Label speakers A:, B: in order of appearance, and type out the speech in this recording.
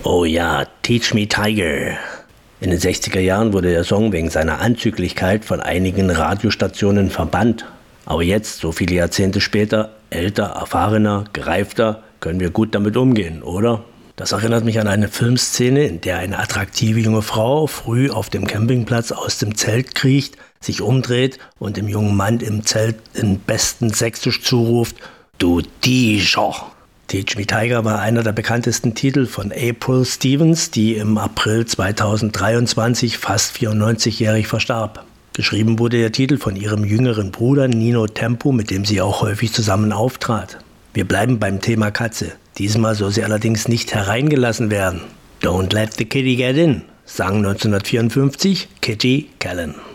A: Oh ja, Teach Me Tiger. In den 60er Jahren wurde der Song wegen seiner Anzüglichkeit von einigen Radiostationen verbannt. Aber jetzt, so viele Jahrzehnte später, älter, erfahrener, gereifter, können wir gut damit umgehen, oder? Das erinnert mich an eine Filmszene, in der eine attraktive junge Frau früh auf dem Campingplatz aus dem Zelt kriecht, sich umdreht und dem jungen Mann im Zelt in besten Sächsisch zuruft: Du Tiger! Teach Me Tiger war einer der bekanntesten Titel von April Stevens, die im April 2023 fast 94-jährig verstarb. Geschrieben wurde der Titel von ihrem jüngeren Bruder Nino Tempo, mit dem sie auch häufig zusammen auftrat. Wir bleiben beim Thema Katze. Diesmal soll sie allerdings nicht hereingelassen werden. Don't let the kitty get in, sang 1954 Kitty Kallen.